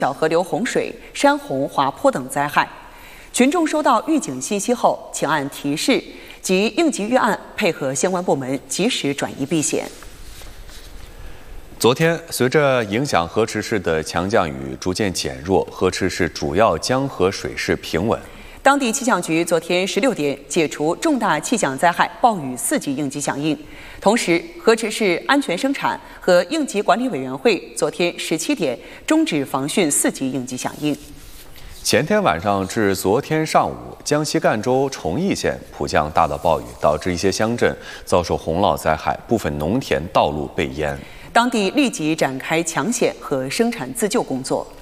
小河流洪水、山洪、滑坡等灾害。群众收到预警信息后，请按提示及应急预案，配合相关部门及时转移避险。 昨天，随着影响河池市的强降雨逐渐减弱，河池市主要江河水势平稳。 当地气象局昨天16点解除重大气象灾害暴雨4级应急响应，同时，河池市安全生产和应急管理委员会昨天17点终止防汛4级应急响应。 前天晚上至昨天上午，江西赣州崇义县普降大到暴雨，导致一些乡镇遭受洪涝灾害，部分农田道路被淹。 当地立即展开抢险和生产自救工作。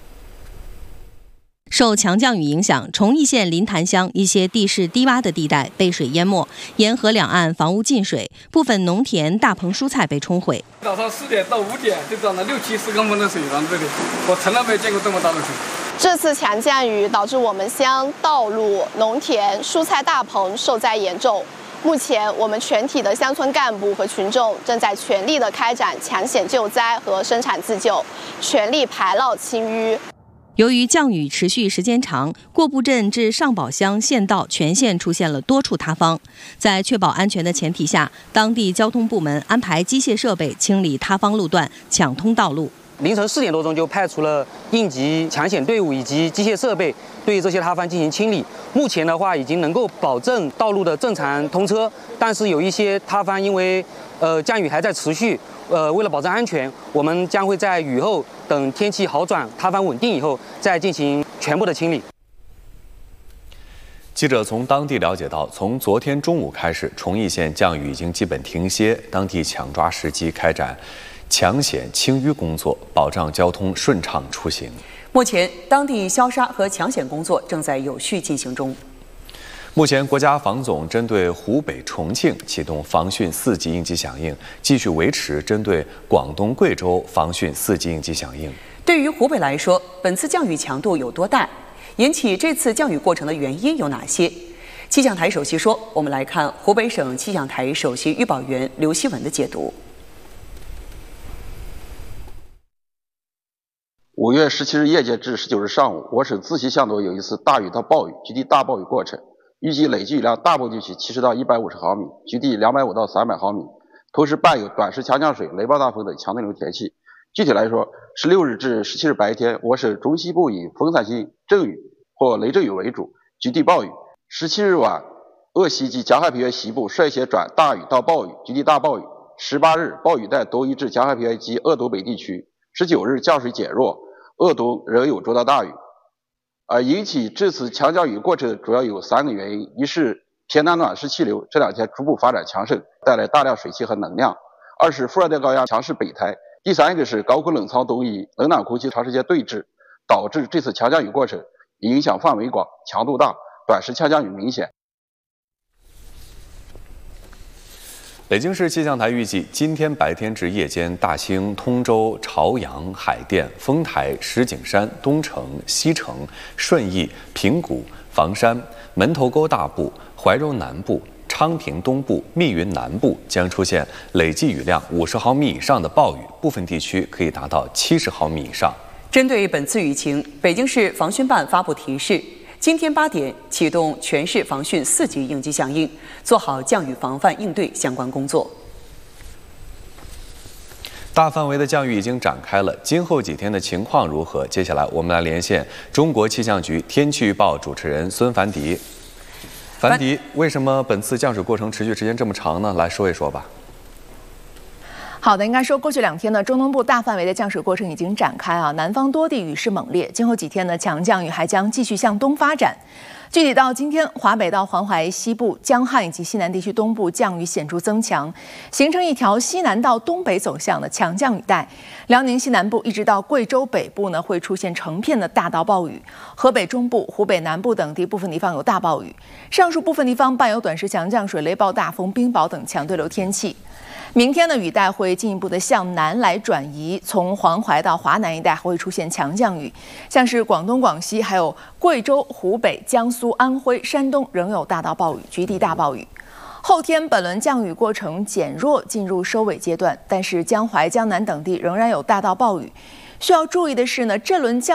受强降雨影响，崇义县临潭乡一些地势低洼的地带被水淹没，沿河两岸房屋进水，部分农田、大棚蔬菜被冲毁。 早上4点到5点就涨了6-70公分的水了，这里我从来没见过这么大的水。 这次强降雨导致我们乡道路、农田、蔬菜大棚受灾严重。目前，我们全体的乡村干部和群众正在全力地开展抢险救灾和生产自救，全力排涝清淤。 由于降雨持续时间长，过埠镇至上堡乡县道全线出现了多处塌方。在确保安全的前提下，当地交通部门安排机械设备清理塌方路段，抢通道路。 凌晨4点多钟就派出了应急抢险队伍以及机械设备对这些塌方进行清理。目前的话，已经能够保证道路的正常通车，但是有一些塌方因为降雨还在持续。为了保证安全，我们将会在雨后等天气好转、塌方稳定以后，再进行全部的清理。 记者从当地了解到，从昨天中午开始，崇义县降雨已经基本停歇，当地抢抓时机开展抢险清淤工作，保障交通顺畅出行。 目前，当地消杀和抢险工作正在有序进行中。 目前，国家防总针对湖北、重庆启动防汛4级应急响应，继续维持针对广东、贵州防汛4级应急响应。 对于湖北来说，本次降雨强度有多大？引起这次降雨过程的原因有哪些？气象台首席说，我们来看湖北省气象台首席预报员刘希文的解读。 5月17日夜间至19日上午，我省自西向东有一次大雨到暴雨，局地大暴雨过程。预计累计雨量大部地区70到150毫米，局地250到300毫米，同时伴有短时强降水、雷暴大风等强对流天气。具体来说，16日至17日白天，我省中西部以分散性阵雨或雷阵雨为主，局地暴雨。17日晚，鄂西及江汉平原西部率先转大雨到暴雨，局地大暴雨。18日，暴雨带东移至江汉平原及鄂东北地区。19日，降水减弱，鄂东仍有中到大雨。引起这次强降雨过程主要有3个原因：一是偏南暖湿气流这2天逐步发展强盛，带来大量水汽和能量；二是副热带高压强势北抬；第3个是高空冷舱东移，冷暖空气长时间对峙，导致这次强降雨过程影响范围广、强度大，短时强降雨明显。 北京市气象台预计，今天白天至夜间，大兴、通州、朝阳、海淀、丰台、石景山、东城、西城、顺义、平谷、房山、门头沟大部、怀柔南部、昌平东部、密云南部将出现累计雨量50毫米以上的暴雨，部分地区可以达到70毫米以上。 针对本次雨情，北京市防汛办发布提示，今天8点启动全市防汛4级应急响应，做好降雨防范应对相关工作。 大范围的降雨已经展开了，今后几天的情况如何？接下来我们来连线中国气象局天气预报主持人孙凡迪。凡迪，为什么本次降水过程持续时间这么长呢？来说一说吧。 好的，应该说过去2天呢，中东部大范围的降水过程已经展开啊，南方多地雨势猛烈，今后几天呢，强降雨还将继续向东发展。具体到今天，华北到黄淮西部、江汉以及西南地区东部降雨显著增强，形成一条西南到东北走向的强降雨带。辽宁西南部一直到贵州北部呢，会出现成片的大到暴雨；河北中部、湖北南部等地部分地方有大暴雨，上述部分地方伴有短时强降水、雷暴大风、冰雹等强对流天气。明天的雨带会进一步的向南来转移，从黄淮到华南一带还会出现强降雨，像是广东、广西，还有贵州、湖北、江苏、安徽、山东仍有大到暴雨，局地大暴雨。后天本轮降雨过程减弱，进入收尾阶段，但是江淮、江南等地仍然有大到暴雨。需要注意的是呢，这轮降